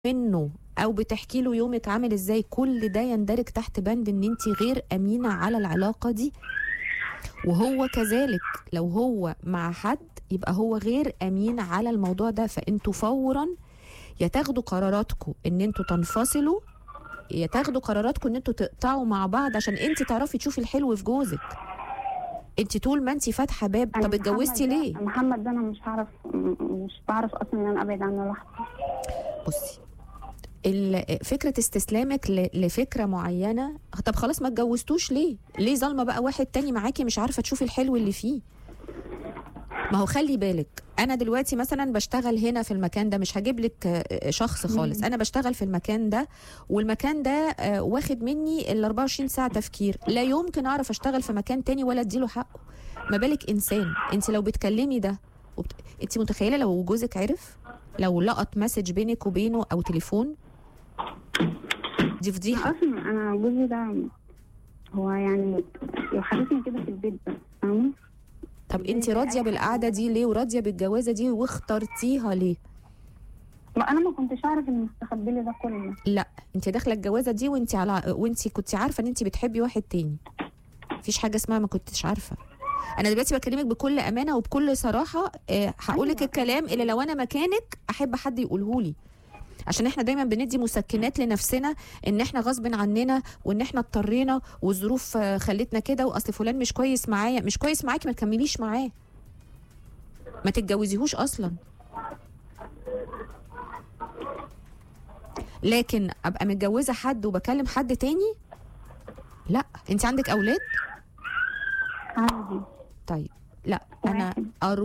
منه او بتحكي له يومك عامل ازاي، كل ده يندرج تحت بند ان انت غير امينه على العلاقه دي. وهو كذلك لو هو مع حد يبقى هو غير امين على الموضوع ده. فانتوا فورا يا تاخدوا قراراتكم ان انتوا تنفصلوا، يا تاخدوا قراراتكم ان انتوا تقطعوا مع بعض، عشان انت تعرفي تشوفي الحلو في جوزك. انت طول ما انت فاتحه باب، طب اتجوزتي ليه؟ محمد ده انا مش بعرف اصلا ان انا ابعد عنه لحظه. بصي، فكره استسلامك لفكره معينه، طب خلاص ما اتجوزتوش ليه؟ ليه ظالمه بقى واحد تاني معاكي مش عارفه تشوفي الحلو اللي فيه؟ ما هو خلي بالك، انا دلوقتي مثلا بشتغل هنا في المكان ده، مش هجيب لك شخص خالص، انا بشتغل في المكان ده، والمكان ده واخد مني ال 24 ساعه تفكير، لا يمكن اعرف اشتغل في مكان تاني ولا اديله حقه. ما بالك انسان؟ انت لو بتكلمي ده انت متخيله لو جوزك عرف، لو لقط مسج بينك وبينه او تليفون، دي فضيحه. اصلا انا جوزي ده هو يعني يحركني كده في البيت بس، فاهمه؟ طب انت راضيه بالقعده دي ليه، وراضيه بالجوازه دي واخترتيها ليه؟ ما انا ما كنتش اعرف ان مستخبي لي ده كله. لا، انت داخله الجوازه دي وانت كنت عارفه ان انت بتحبي واحد تاني. مفيش حاجه اسمها ما كنتش عارفه. انا دلوقتي بكلمك بكل امانه وبكل صراحه، هقولك الكلام اللي لو انا مكانك احب حد يقوله لي، عشان احنا دايما بندي مسكنات لنفسنا ان احنا غصب عننا وان احنا اضطرينا والظروف خلتنا كده، واصل فلان مش كويس معايا. مش كويس معاكي ما تكمليش معاه، ما تتجوزيهوش اصلا. لكن ابقى متجوزه حد وبكلم حد تاني، لا. انت عندك اولاد؟ عندي. طيب لا، انا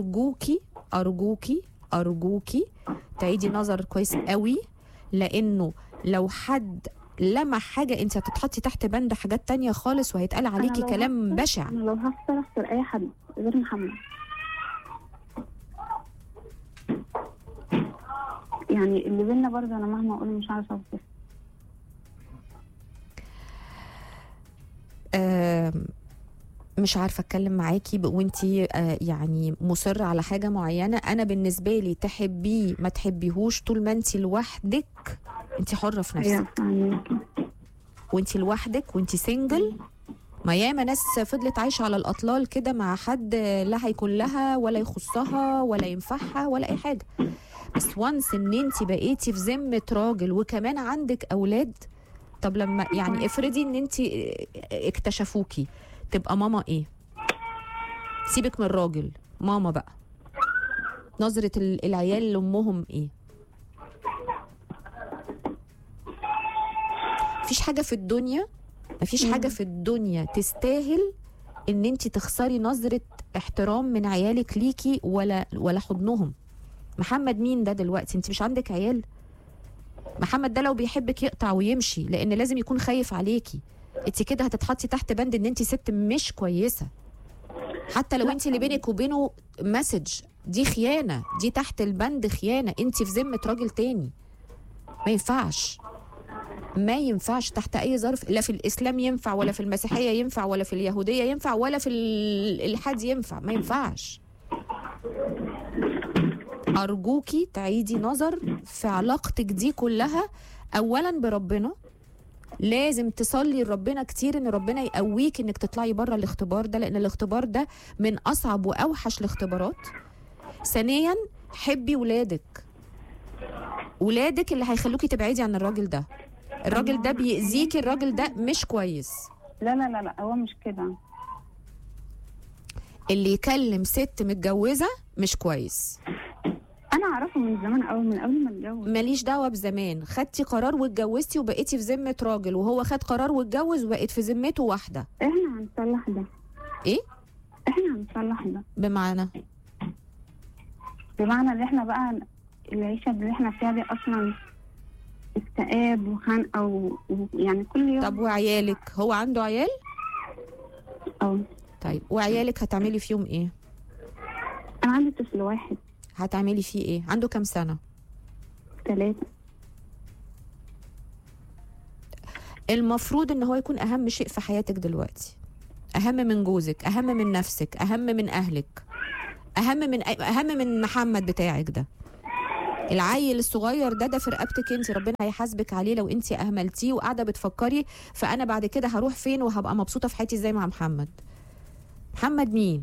ارجوكي تعيدي نظر كويس قوي، لانه لو حد لمح حاجه انت هتتحطي تحت بند حاجات تانية خالص، وهيتقال عليكي كلام بشع. انا لو هختار اي حد غير محمد، يعني اللي بينا برضه انا مهما اقول مش عارفه اوصف. مش عارفه اتكلم معاكي وانتي يعني مصره على حاجه معينه. انا بالنسبه لي تحبيه ما تحبيهوش، طول ما انتي لوحدك انتي حره في نفسك، وانتي لوحدك وانتي سنجل. ما ياما ناس فضلت عايشه على الاطلال كده مع حد لا هيكون لها ولا يخصها ولا ينفعها ولا اي حاجه، بس وانس ان انتي بقيتي في ذمه راجل وكمان عندك اولاد. طب لما يعني افرضي ان انتي اكتشفوكي، تبقى ماما ايه؟ سيبك من الراجل، ماما بقى نظرة العيال لأمهم ايه؟ مفيش حاجة في الدنيا تستاهل ان انت تخسري نظرة احترام من عيالك ليكي ولا حضنهم. محمد مين ده دلوقتي؟ انت مش عندك عيال؟ محمد ده لو بيحبك يقطع ويمشي، لان لازم يكون خايف عليكي. انت كده هتتحطي تحت بند ان انت ست مش كويسه، حتى لو انت اللي بينك وبينه مسج، دي خيانه، دي تحت البند خيانه. انت في ذمه راجل تاني، ما ينفعش تحت اي ظرف، لا في الاسلام ينفع ولا في المسيحيه ينفع ولا في اليهوديه ينفع ولا في الالحاد ينفع، ما ينفعش. ارجوكي تعيدي نظر في علاقتك دي كلها. اولا بربنا، لازم تصلي لربنا كتير ان ربنا يقويك انك تطلعي بره الاختبار ده، لان الاختبار ده من اصعب واوحش الاختبارات. ثانيا حبي ولادك اللي هيخلوكي تبعدي عن الراجل ده. الراجل ده بيأذيكي، الراجل ده مش كويس. لا هو مش كده. اللي يكلم ست متجوزه مش كويس. انا اعرفه من زمان قوي، من قبل ما اتجوز. ماليش دعوه بزمان، خدتي قرار واتجوزتي وبقيتي في ذمه راجل، وهو خد قرار واتجوز وبقيت في ذمته واحده. احنا هنصلح ده. ايه؟ احنا هنصلح ده بمعنى ان احنا بقى العيشه اللي احنا فيها دي اصلا اكتئاب وخنقه يعني كل يوم. طب وعيالك؟ هو عنده عيال؟ طيب وعيالك هتعملي فيهم ايه؟ انا عندي طفل واحد. هتعملي فيه ايه؟ عنده كام سنه؟ 3. المفروض ان هو يكون اهم شيء في حياتك دلوقتي، اهم من جوزك، اهم من نفسك، اهم من اهلك، اهم من محمد بتاعك ده. العيل الصغير ده في رقبتك انت، ربنا هيحاسبك عليه لو انت اهملتيه وقاعده بتفكري فانا بعد كده هروح فين وهبقى مبسوطه في حياتي ازاي مع محمد. محمد مين؟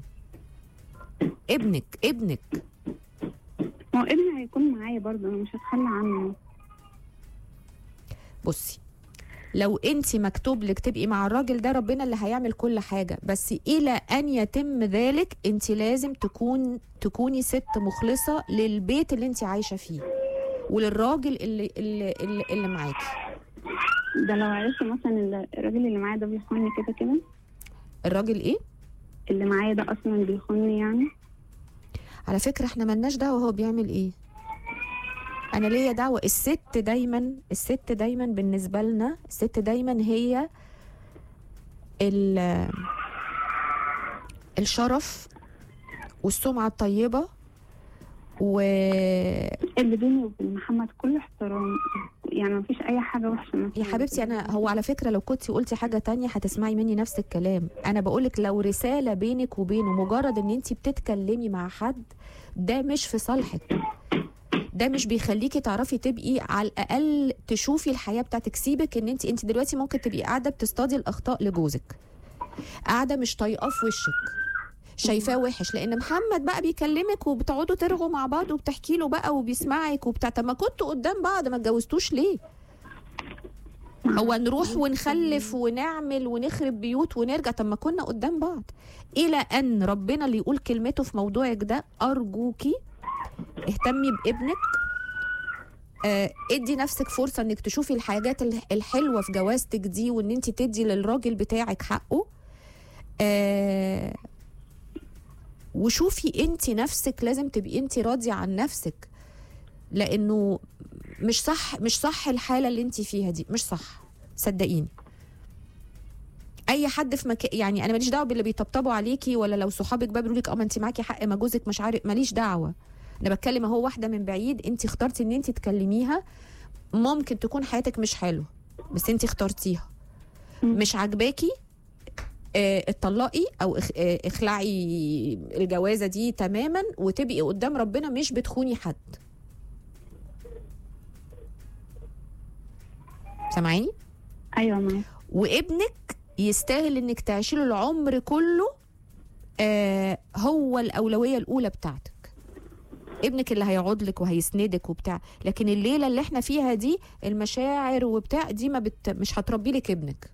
ابنك. ما هو ابني هيكون معايا برضه، انا مش هتخلى عنه. بصي لو انت مكتوب لك تبقي مع الراجل ده ربنا اللي هيعمل كل حاجه، بس الى ان يتم ذلك انت لازم تكوني ست مخلصه للبيت اللي انت عايشه فيه وللراجل اللي معاكي. ده لو عرفت مثلا الراجل اللي معايا ده بيخوني كده الراجل ايه اللي معايا ده اصلا بيخوني يعني. على فكره احنا ملناش دعوه هو بيعمل ايه، انا ليا دعوه. الست دايما بالنسبه لنا الست دايما هي الشرف والسمعه الطيبه اللي بيني وبين محمد كل احترام، يعني مفيش اي حاجه وحشه يا حبيبتي. انا هو على فكره لو كنتي قلتي حاجه تانية هتسمعي مني نفس الكلام. انا بقولك لو رساله بينك وبينه مجرد ان انت بتتكلمي مع حد ده مش في صالحك، ده مش بيخليكي تعرفي تبقي على الاقل تشوفي الحياه بتاعتك. سيبك ان انت دلوقتي ممكن تبقي قاعده بتصطادي الاخطاء لجوزك، قاعده مش طايقاه في وشك، شايفاه وحش لان محمد بقى بيكلمك وبتقعدوا ترغوا مع بعض وبتحكي له بقى وبيسمعك وبتاع. طب ما كنتوا قدام بعض، ما اتجوزتوش ليه؟ هو نروح ونخلف ونعمل ونخرب بيوت ونرجع؟ طب ما كنا قدام بعض. الى ان ربنا اللي يقول كلمته في موضوعك ده، ارجوكي اهتمي بابنك. ادي نفسك فرصه انك تشوفي الحاجات الحلوه في جوازتك دي، وان انت تدي للراجل بتاعك حقه. وشوفي انت نفسك، لازم تبقي انت راضيه عن نفسك، لانه مش صح الحاله اللي انت فيها دي، مش صح صدقيني. اي حد في مكان، يعني انا ماليش دعوه باللي بيطبطبوا عليكي، ولا لو صحابك بقى بيقولوا لك ما انت معاكي حق ما جوزك مش عارف، ماليش دعوه. انا بتكلم اهو واحده من بعيد انت اخترتي ان انت تكلميها، ممكن تكون حياتك مش حلوه بس انت اخترتيها. مش عاجباكي اتطلقي او اخلعي الجوازه دي تماما وتبقي قدام ربنا مش بتخوني حد. سامعيني؟ ايوه معاك. وابنك يستاهل انك تعيشي له العمر كله، هو الاولويه الاولى بتاعتك. ابنك اللي هيقعد لك وهيسندك وبتاع، لكن الليله اللي احنا فيها دي المشاعر وبتاع دي مش هتربي لك ابنك.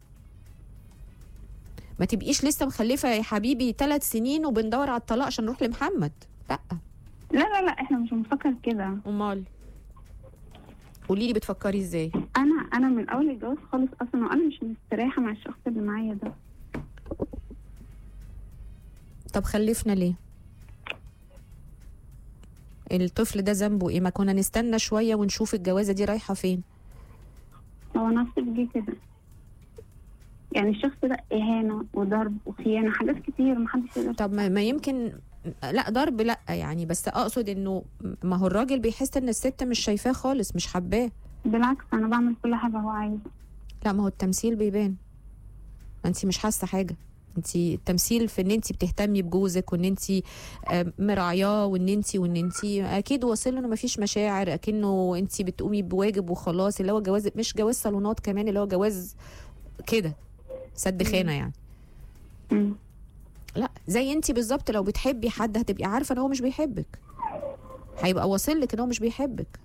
ما تبقيش لسه مخلفه يا حبيبي 3 سنين وبندور على الطلاق عشان نروح لمحمد. لا احنا مش بنفكر كده. امال قولي لي بتفكري ازاي؟ انا من اول الجواز خالص اصلا وانا مش مستريحه مع الشخص اللي معايا ده. طب خلفنا ليه؟ الطفل ده ذنبه ايه؟ ما كنا نستنى شويه ونشوف الجوازه دي رايحه فين. هو نصيب جه كده، يعني الشخص ده اهانه وضرب وخيانه، حاجات كتير محدش يقدر. طب ما يمكن لا ضرب لا يعني، بس اقصد انه ما هو الراجل بيحس ان الست مش شايفاه خالص، مش حباه. بالعكس انا بعمل كل حاجه هو عايز. لا ما هو التمثيل بيبان، ما انت مش حاسه حاجه. انت التمثيل في ان انت بتهتمي بجوزك وان انت مراعياه وان انت اكيد واصل له انه ما فيش مشاعر، اكنه انت بتقومي بواجب وخلاص، اللي هو جواز مش جواز صالونات كمان، اللي هو جواز كده سد خانه يعني. لا زي انت بالظبط، لو بتحبي حد هتبقي عارفه ان هو مش بيحبك، هيبقى واصل لك ان هو مش بيحبك.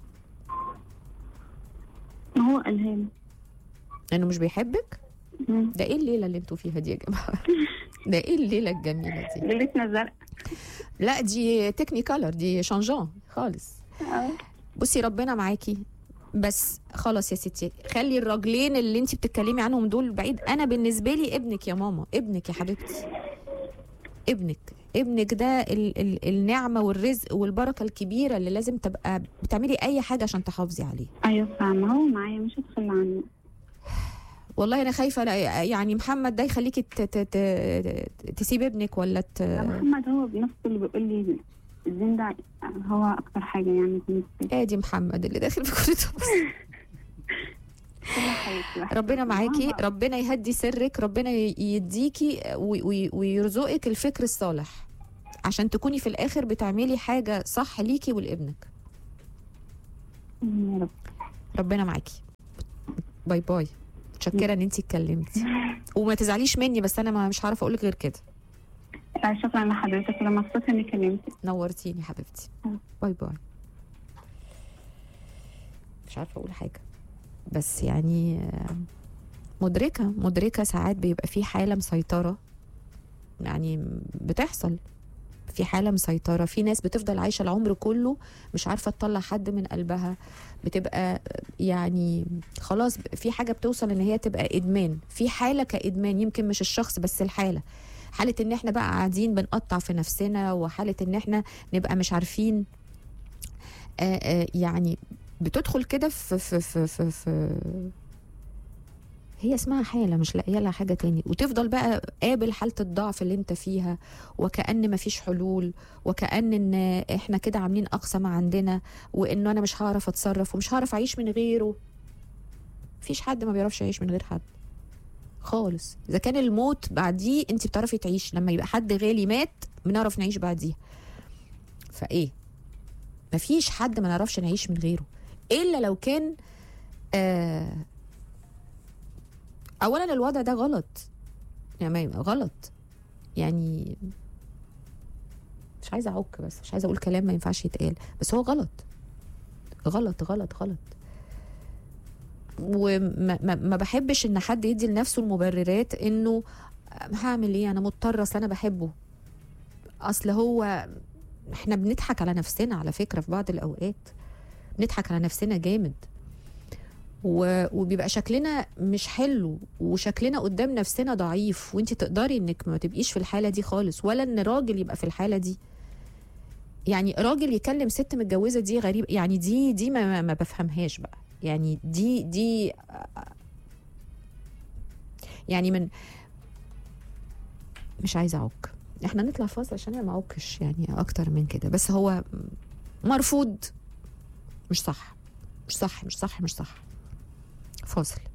ما هو الهام انه مش بيحبك. ده ايه الليله اللي انتوا فيها دي يا جماعه؟ ده ايه الليله الجميله دي؟ ليلتنا زرق. لا دي تكنيكالر، دي شانجون خالص. بصي ربنا معاكي، بس خلاص يا ستي خلي الراجلين اللي انت بتتكلمي عنهم دول بعيد. انا بالنسبه لي ابنك يا ماما، ابنك يا حبيبتي، ابنك ده النعمه والرزق والبركه الكبيره اللي لازم تبقى بتعملي اي حاجه عشان تحافظي عليه. ايوه فاهمه، هو معايا مش هتخلى عنه. والله انا خايفه يعني محمد ده يخليكي تسيب ابنك ولا محمد هو بنفسه اللي بيقول لي الدين ده هو اكتر حاجه يعني بالنسبه لي. دي محمد اللي داخل في كل ربنا معاكي، ربنا يهدي سرك، ربنا يديكي ويرزقك الفكر الصالح عشان تكوني في الاخر بتعملي حاجه صح ليكي ولابنك. يا رب. ربنا معاكي. باي باي. متشكره ان انت اتكلمتي وما تزعليش مني، بس انا مش عارفه اقولك غير كده. شكرا لحضرتك، انا مبسوطه اني كلمتك. نورتيني حبيبتي. باي باي. مش عارفه اقول حاجه، بس يعني مدركه ساعات بيبقى في حاله مسيطره، يعني بتحصل في حاله مسيطره. في ناس بتفضل عايشه العمر كله مش عارفه تطلع حد من قلبها، بتبقى يعني خلاص في حاجه بتوصل ان هي تبقى ادمان، في حاله كادمان، يمكن مش الشخص بس الحاله، حاله ان احنا بقى قاعدين بنقطع في نفسنا، وحاله ان احنا نبقى مش عارفين يعني بتدخل كده في هي اسمها حالة مش لاقيه لها حاجة تاني، وتفضل بقى قابل حالة الضعف اللي انت فيها، وكأن مفيش حلول، وكأن ان احنا كده عاملين اقصى ما عندنا، وانه انا مش هعرف اتصرف ومش هعرف اعيش من غيره. مفيش حد ما بيعرفش يعيش من غير حد خالص. اذا كان الموت بعديه انت بتعرفي تعيش، لما يبقى حد غالي مات بنعرف نعيش بعديه. فايه، مفيش حد ما نعرفش نعيش من غيره، الا لو كان اولا الوضع ده غلط، يعني غلط، يعني مش عايزه اعك، بس مش عايزه اقول كلام ما ينفعش يتقال، بس هو غلط غلط غلط غلط. وما بحبش ان حد يدي لنفسه المبررات انه هعمل ايه، انا مضطره، اصل انا بحبه. اصل هو احنا بنضحك على نفسنا على فكره، في بعض الاوقات بنضحك على نفسنا جامد، وبيبقى شكلنا مش حلو، وشكلنا قدام نفسنا ضعيف، وانت تقدري انك ما تبقيش في الحالة دي خالص، ولا ان راجل يبقى في الحالة دي. يعني راجل يكلم ست متجوزة دي غريب، يعني دي ما بفهمهاش بقى، يعني دي يعني من مش عايزة اعك. احنا نطلع فاصل عشان انا ما اعكش يعني اكتر من كده، بس هو مرفوض، مش صح مش صح مش صح مش صح. فاصل.